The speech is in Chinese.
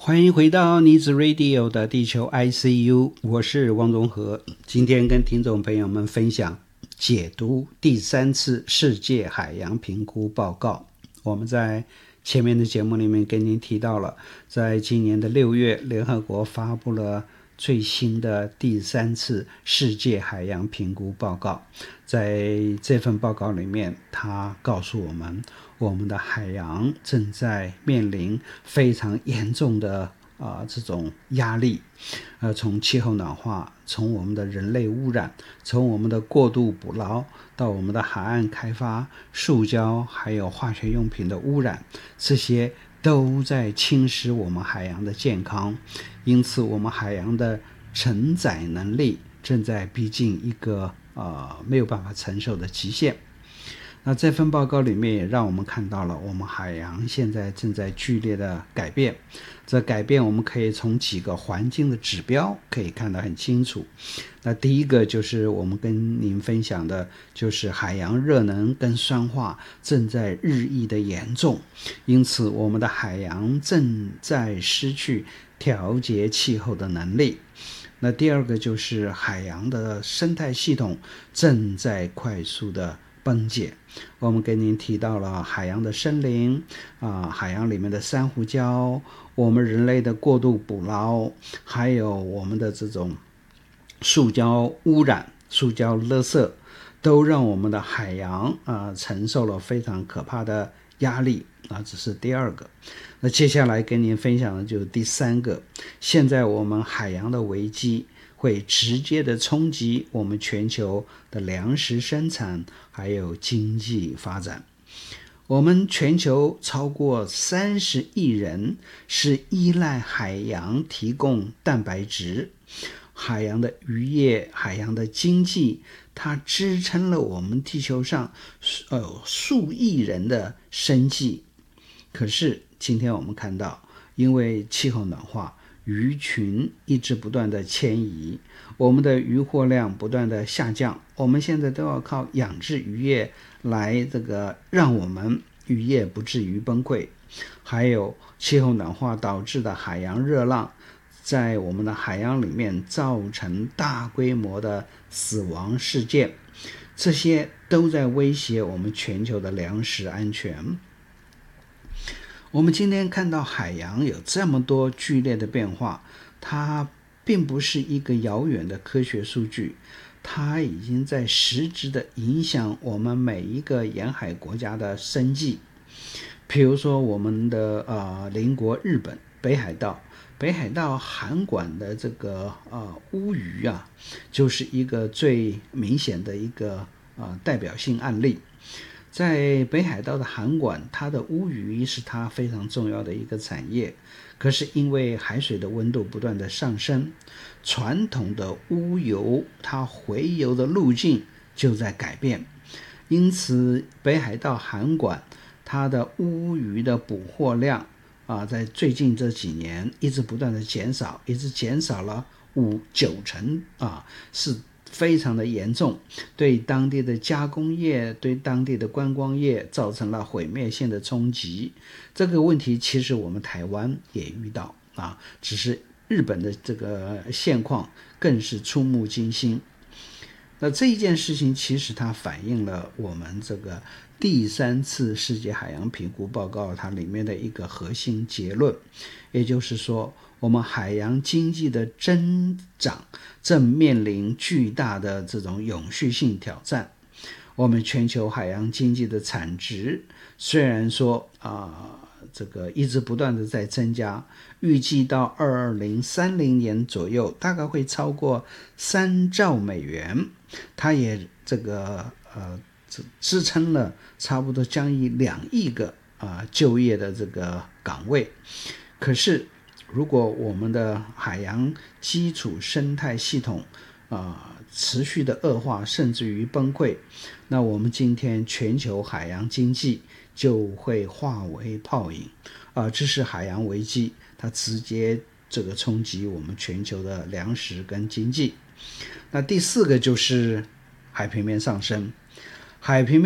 欢迎回到妮子 Radio 的地球 ICU， 我是汪宗和。今天跟听众朋友们分享解读第3次世界海洋评估报告。我们在前面的节目里面跟您提到了，在今年的6月，联合国发布了最新的第3次世界海洋评估报告。在这份报告里面，它告诉我们，我们的海洋正在面临非常严重的这种压力，从气候暖化，从我们的人类污染，从我们的过度捕捞，到我们的海岸开发、塑胶还有化学用品的污染，这些都在侵蚀我们海洋的健康。因此我们海洋的承载能力正在逼近一个没有办法承受的极限。那这份报告里面也让我们看到了我们海洋现在正在剧烈的改变。这改变我们可以从几个环境的指标可以看得很清楚。那第一个就是我们跟您分享的，就是海洋热能跟酸化正在日益的严重，因此我们的海洋正在失去调节气候的能力。那第二个就是海洋的生态系统正在快速的崩解。我们跟您提到了海洋的森林海洋里面的珊瑚礁，我们人类的过度捕捞，还有我们的这种塑胶污染、塑胶垃圾，都让我们的海洋承受了非常可怕的压力这是第二个。那接下来跟您分享的就是第三个，现在我们海洋的危机会直接的冲击我们全球的粮食生产还有经济发展。我们全球超过30亿人是依赖海洋提供蛋白质，海洋的渔业、海洋的经济，它支撑了我们地球上数亿人的生计。可是今天我们看到，因为气候暖化，鱼群一直不断的迁移，我们的渔获量不断的下降，我们现在都要靠养殖渔业来让我们渔业不至于崩溃。还有气候暖化导致的海洋热浪，在我们的海洋里面造成大规模的死亡事件，这些都在威胁我们全球的粮食安全。我们今天看到海洋有这么多剧烈的变化，它并不是一个遥远的科学数据，它已经在实质的影响我们每一个沿海国家的生计。比如说我们的邻国日本北海道函馆的这个乌鱼就是一个最明显的一个代表性案例。在北海道的函馆，它的乌鱼是它非常重要的一个产业，可是因为海水的温度不断的上升，传统的乌游它回游的路径就在改变，因此北海道函馆它的乌鱼的捕获量在最近这几年一直不断的减少，一直减少了9成是非常的严重，对当地的加工业、对当地的观光业造成了毁灭性的冲击。这个问题其实我们台湾也遇到只是日本的这个现况更是触目惊心。那这一件事情其实它反映了我们这个第3次世界海洋评估报告它里面的一个核心结论，也就是说我们海洋经济的增长正面临巨大的这种永续性挑战。我们全球海洋经济的产值虽然说一直不断的在增加，预计到2030年左右大概会超过3兆美元，它也支撑了差不多将近2亿个就业的这个岗位。可是如果我们的海洋基础生态系统持续的恶化甚至于崩溃，那我们今天全球海洋经济就会化为泡影这是海洋危机，它直接冲击我们全球的粮食跟经济。那第4个就是海平面上升。海平面